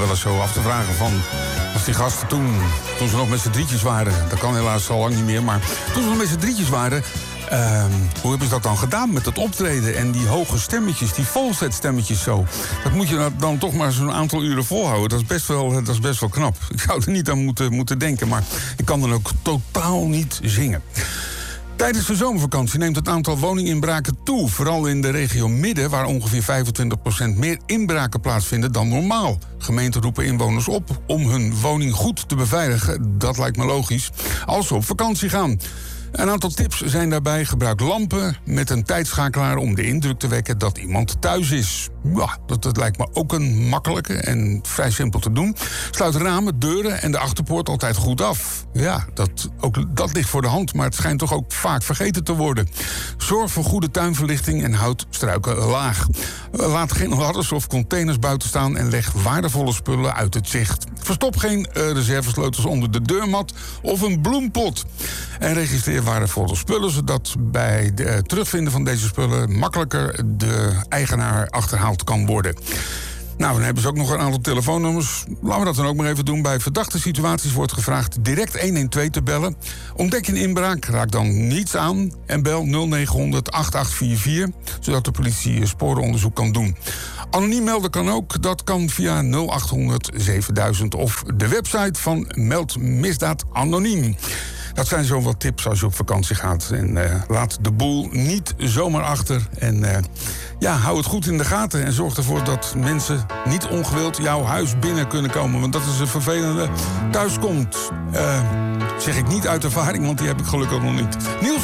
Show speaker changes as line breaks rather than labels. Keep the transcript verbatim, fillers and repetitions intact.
wel eens zo af te vragen van... als die gasten toen, toen ze nog met z'n drietjes waren... dat kan helaas al lang niet meer, maar toen ze nog met z'n drietjes waren... Uh, hoe hebben ze dat dan gedaan met het optreden en die hoge stemmetjes, die falset stemmetjes zo? Dat moet je dan toch maar zo'n aantal uren volhouden. Dat is best wel, dat is best wel knap. Ik zou er niet aan moeten, moeten denken, maar ik kan dan ook totaal niet zingen. Tijdens de zomervakantie neemt het aantal woninginbraken toe. Vooral in de regio Midden, waar ongeveer vijfentwintig procent meer inbraken plaatsvinden dan normaal. Gemeenten roepen inwoners op om hun woning goed te beveiligen. Dat lijkt me logisch. Als ze op vakantie gaan. Een aantal tips zijn daarbij: gebruik lampen met een tijdschakelaar om de indruk te wekken dat iemand thuis is. Ja, dat, dat lijkt me ook een makkelijke en vrij simpel te doen. Sluit ramen, deuren en de achterpoort altijd goed af. Ja, dat, ook, dat ligt voor de hand, maar het schijnt toch ook vaak vergeten te worden. Zorg voor goede tuinverlichting en houd struiken laag. Laat geen ladders of containers buiten staan en leg waardevolle spullen uit het zicht. Verstop geen uh, reservesleutels onder de deurmat of een bloempot. En registreer waardevolle spullen, zodat bij het uh, terugvinden van deze spullen makkelijker de eigenaar achterhaald kan worden. Nou, dan hebben ze ook nog een aantal telefoonnummers. Laten we dat dan ook maar even doen. Bij verdachte situaties wordt gevraagd direct honderdtwaalf te bellen. Ontdek je een inbraak, raak dan niets aan en bel nul negenhonderd acht acht vier vier... zodat de politie sporenonderzoek kan doen. Anoniem melden kan ook. Dat kan via nul achthonderd zevenduizend of de website van Meld Misdaad Anoniem. Dat zijn zo wat tips als je op vakantie gaat. En uh, laat de boel niet zomaar achter. En uh, ja, hou het goed in de gaten. En zorg ervoor dat mensen niet ongewild jouw huis binnen kunnen komen. Want dat is een vervelende thuiskomt. Uh, zeg ik niet uit ervaring, want die heb ik gelukkig nog niet. Niels